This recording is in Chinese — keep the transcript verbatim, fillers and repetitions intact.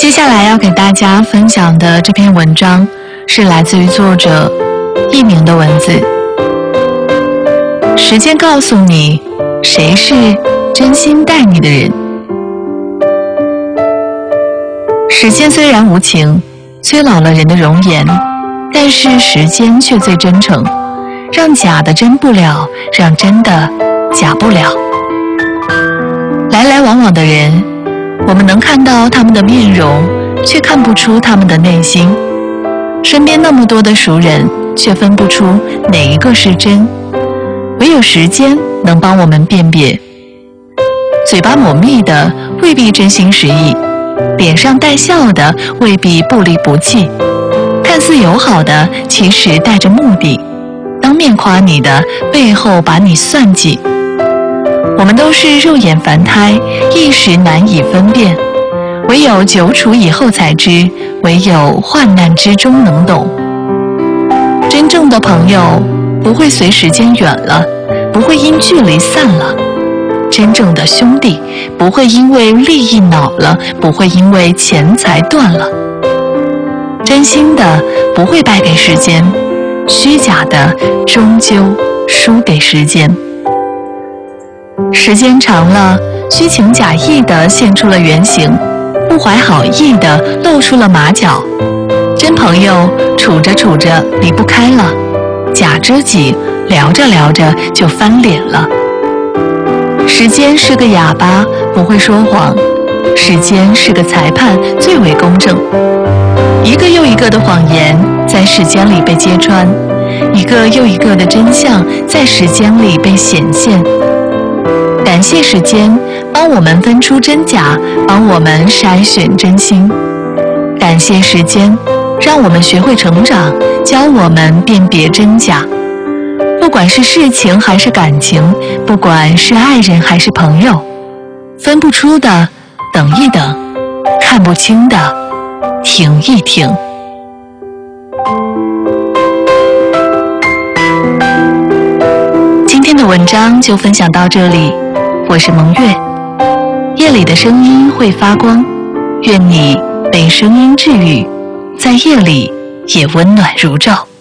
接下来要给大家分享的这篇文章是来自于作者佚名的文字。时间告诉你，谁是真心待你的人。时间虽然无情，催老了人的容颜，但是时间却最真诚，让假的真不了，让真的假不了。来来往往的人，我们能看到他们的面容，却看不出他们的内心。身边那么多的熟人，却分不出哪一个是真。唯有时间能帮我们辨别。嘴巴抹蜜的未必真心实意，脸上带笑的未必不离不弃，看似友好的其实带着目的，当面夸你的背后把你算计。我们都是肉眼凡胎，一时难以分辨，唯有久处以后才知，唯有患难之中能懂。真正的朋友不会随时间远了，不会因距离散了。真正的兄弟不会因为利益恼了，不会因为钱财断了。真心的不会败给时间，虚假的终究输给时间。时间长了，虚情假意的现出了原形，不怀好意的露出了马脚。真朋友处着处着离不开了，假知己聊着聊着就翻脸了。时间是个哑巴，不会说谎；时间是个裁判，最为公正。一个又一个的谎言在时间里被揭穿，一个又一个的真相在时间里被显现。感谢时间帮我们分出真假，帮我们筛选真心。感谢时间让我们学会成长，教我们辨别真假。不管是事情还是感情，不管是爱人还是朋友，分不出的等一等，看不清的停一停。今天的文章就分享到这里，我是蒙月。夜里的声音会发光，愿你被声音治愈，在夜里也温暖如昼。